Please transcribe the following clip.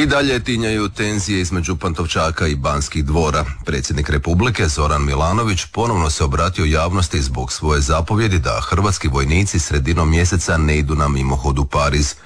I dalje tinjaju tenzije između Pantovčaka i Banskih dvora. Predsjednik Republike Zoran Milanović ponovno se obratio javnosti zbog svoje zapovjedi da hrvatski vojnici sredinom mjeseca ne idu na mimohod u Pariz.